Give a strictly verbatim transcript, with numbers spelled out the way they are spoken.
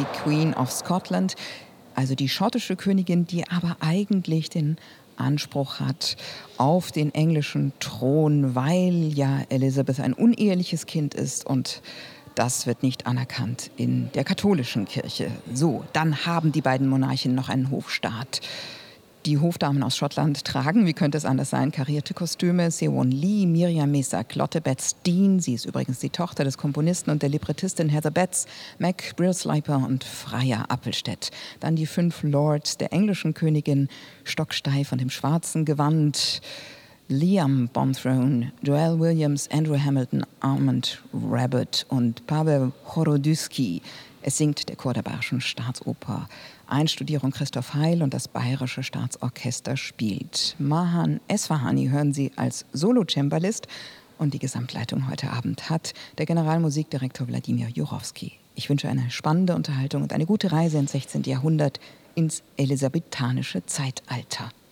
die Queen of Scotland, also die schottische Königin, die aber eigentlich den Anspruch hat auf den englischen Thron, weil ja Elizabeth ein uneheliches Kind ist und das wird nicht anerkannt in der katholischen Kirche. So, dann haben die beiden Monarchen noch einen Hofstaat. Die Hofdamen aus Schottland tragen, wie könnte es anders sein, karierte Kostüme. Sewon Lee, Miriam Mesak, Lotte Betts Dean, sie ist übrigens die Tochter des Komponisten und der Librettistin Heather Betts, Mac Brillsliper und Freya Appelstedt. Dann die fünf Lords der englischen Königin, stocksteif und im schwarzen Gewand. Liam Bomthrone, Joel Williams, Andrew Hamilton, Armand Rabbit und Paweł Chorodysky. Es singt der Chor der Bayerischen Staatsoper. Einstudierung Christoph Heil und das Bayerische Staatsorchester spielt. Mahan Esfahani hören Sie als Solo-Cembalist und die Gesamtleitung heute Abend hat der Generalmusikdirektor Wladimir Jurowski. Ich wünsche eine spannende Unterhaltung und eine gute Reise ins sechzehnten. Jahrhundert, ins elisabethanische Zeitalter.